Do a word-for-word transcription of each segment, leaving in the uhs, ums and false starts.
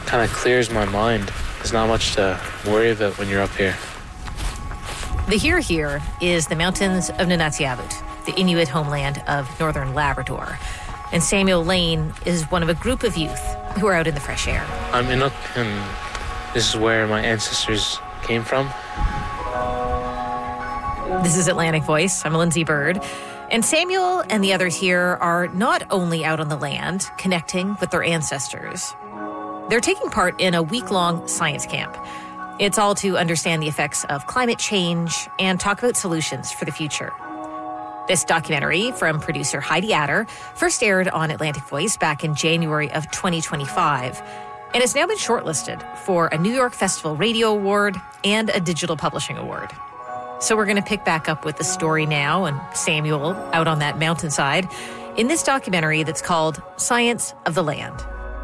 kind of clears my mind. There's not much to worry about when you're up here. The here here is the mountains of Nunatsiavut, the Inuit homeland of northern Labrador. And Samuel Lane is one of a group of youth who are out in the fresh air. I'm Inuk, and this is where my ancestors came from. This is Atlantic Voice. I'm Lindsay Bird. And Samuel and the others here are not only out on the land, connecting with their ancestors. They're taking part in a week-long science camp. It's all to understand the effects of climate change and talk about solutions for the future. This documentary from producer Heidi Adder first aired on Atlantic Voice back in January of twenty twenty-five, and has now been shortlisted for a New York Festival Radio Award and a Digital Publishing Award. So we're going to pick back up with the story now and Samuel out on that mountainside in this documentary that's called Science of the Land.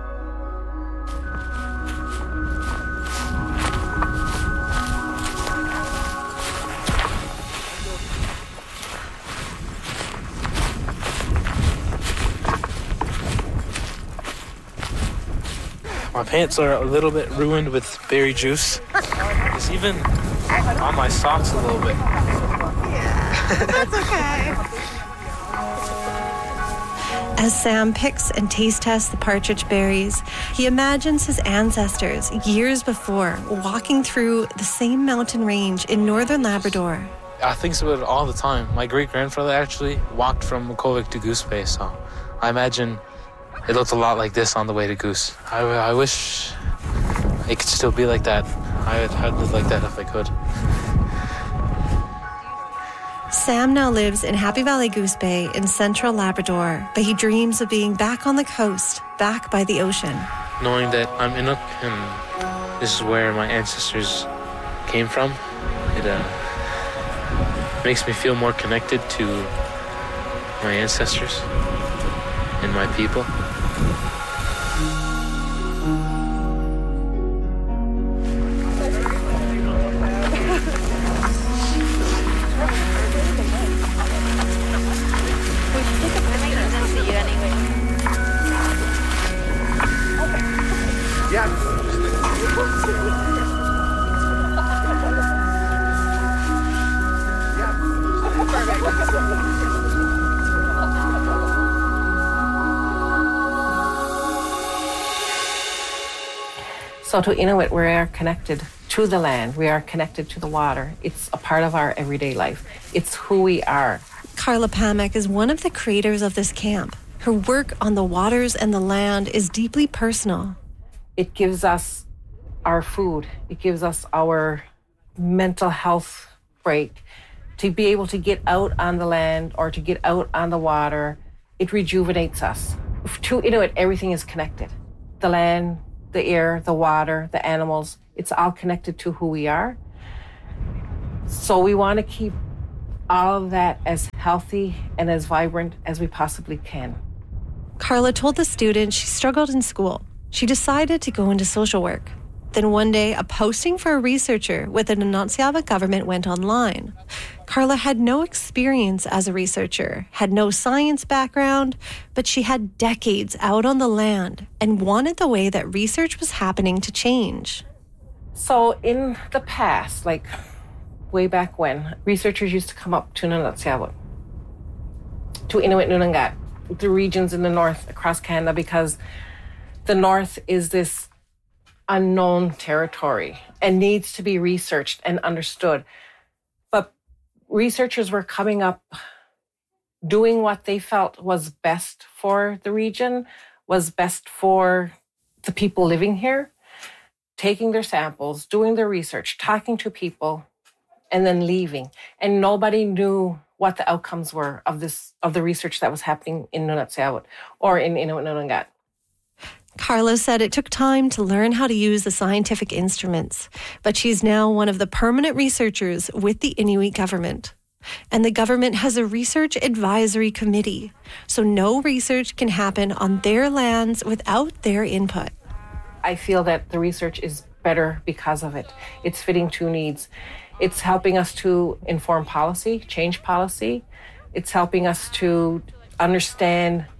My pants are a little bit ruined with berry juice. It's even on my socks a little bit. Yeah, that's okay. As Sam picks and taste tests the partridge berries, he imagines his ancestors years before walking through the same mountain range in northern Labrador. I think about it all the time. My great-grandfather actually walked from Makkovik to Goose Bay, so I imagine it looked a lot like this on the way to Goose. I, I wish it could still be like that. I would I'd live like that if I could. Sam now lives in Happy Valley Goose Bay in central Labrador, but he dreams of being back on the coast, back by the ocean. Knowing that I'm Inuk and this is where my ancestors came from, it uh, makes me feel more connected to my ancestors and my people. So to Inuit, we are connected to the land. We are connected to the water. It's a part of our everyday life. It's who we are. Carla Pamek is one of the creators of this camp. Her work on the waters and the land is deeply personal. It gives us our food. It gives us our mental health break. To be able to get out on the land or to get out on the water, it rejuvenates us. To Inuit, everything is connected. The land, the air, the water, the animals, it's all connected to who we are. So we want to keep all of that as healthy and as vibrant as we possibly can. Carla told the students she struggled in school. She decided to go into social work. Then one day, a posting for a researcher with the Nunatsiavut government went online. Carla had no experience as a researcher, had no science background, but she had decades out on the land and wanted the way that research was happening to change. So in the past, like way back when, researchers used to come up to Nunatsiavut, to Inuit Nunangat, the regions in the north across Canada, because the north is this unknown territory and needs to be researched and understood. But researchers were coming up doing what they felt was best for the region, was best for the people living here, taking their samples, doing their research, talking to people, and then leaving. And nobody knew what the outcomes were of this of the research that was happening in Nunatsiavut or in Inuit Nunangat. Carla said it took time to learn how to use the scientific instruments, but she's now one of the permanent researchers with the Inuit government. And the government has a research advisory committee, so no research can happen on their lands without their input. I feel that the research is better because of it. It's fitting to needs. It's helping us to inform policy, change policy. It's helping us to understand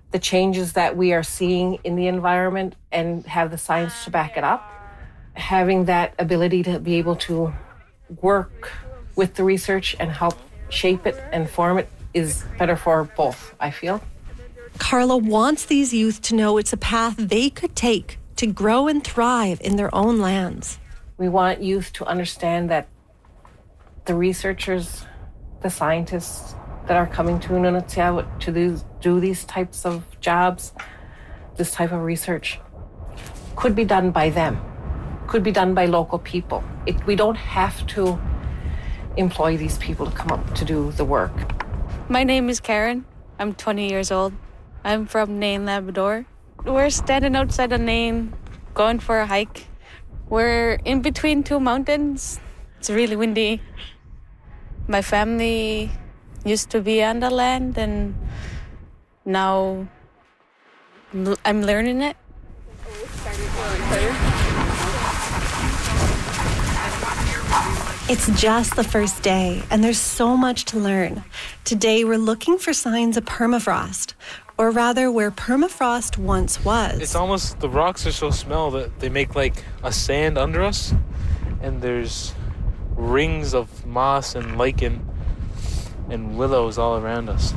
the changes that we are seeing in the environment and have the science to back it up. Having that ability to be able to work with the research and help shape it and form it is better for both, I feel. Carla wants these youth to know it's a path they could take to grow and thrive in their own lands. We want youth to understand that the researchers, the scientists that are coming to Nunatsiavut to do, do these types of jobs, this type of research, could be done by them, could be done by local people. It, we don't have to employ these people to come up to do the work. My name is Karen. I'm twenty years old. I'm from Nain, Labrador. We're standing outside of Nain, going for a hike. We're in between two mountains. It's really windy. My family used to be on the land, and now I'm learning it. It's just the first day, and there's so much to learn. Today, we're looking for signs of permafrost, or rather, where permafrost once was. It's almost, the rocks are so small that they make like a sand under us, and there's rings of moss and lichen and willows all around us.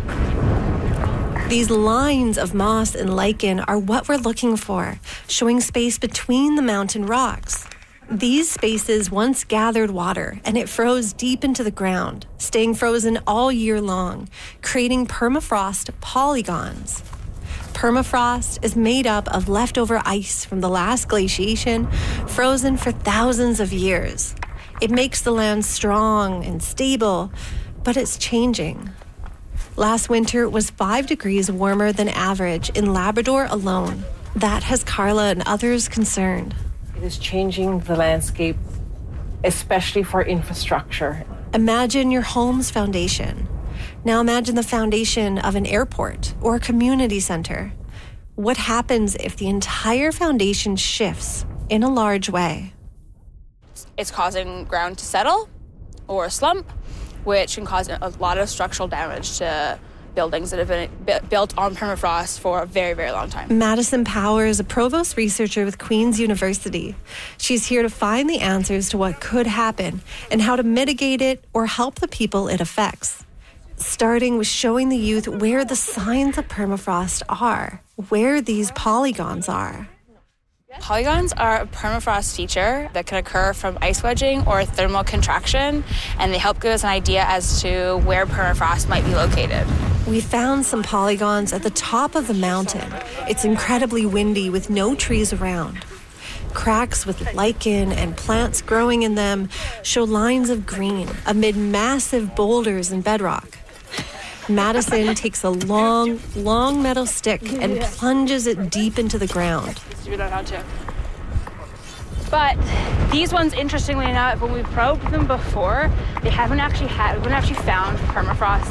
These lines of moss and lichen are what we're looking for, showing space between the mountain rocks. These spaces once gathered water, and it froze deep into the ground, staying frozen all year long, creating permafrost polygons. Permafrost is made up of leftover ice from the last glaciation, frozen for thousands of years. It makes the land strong and stable, but it's changing. Last winter was five degrees warmer than average in Labrador alone. That has Carla and others concerned. It is changing the landscape, especially for infrastructure. Imagine your home's foundation. Now imagine the foundation of an airport or a community center. What happens if the entire foundation shifts in a large way? It's causing ground to settle or slump, which can cause a lot of structural damage to buildings that have been built on permafrost for a very, very long time. Madison Power is a provost researcher with Queen's University. She's here to find the answers to what could happen and how to mitigate it or help the people it affects. Starting with showing the youth where the signs of permafrost are, where these polygons are. Polygons are a permafrost feature that can occur from ice wedging or thermal contraction, and they help give us an idea as to where permafrost might be located. We found some polygons at the top of the mountain. It's incredibly windy with no trees around. Cracks with lichen and plants growing in them show lines of green amid massive boulders and bedrock. Madison takes a long, long metal stick and plunges it deep into the ground. But these ones, interestingly enough, when we probed them before, they haven't actually had, we haven't actually found permafrost